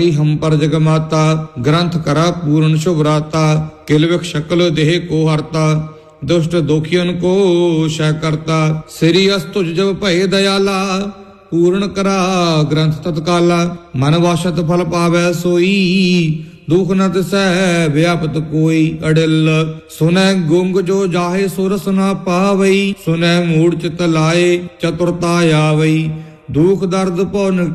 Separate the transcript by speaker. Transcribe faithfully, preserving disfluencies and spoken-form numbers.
Speaker 1: हम पर जग माता, ग्रंथ करा पूर्ण शुभराता। किलविख शकल देह को हरता, दुष्ट दोखियन को शह करता। श्री अस्तुज जब भय दयाला, पूर्ण करा ग्रंथ तत्काला। मन वाशत फल पावै सोई, दुख न तिसै व्यापत कोई। अडिल सुनै गुंग जो जाहे सुरस न पावई, सुनै मूढ़ चित लाए चतुरता आवई। दुख दर्द पौन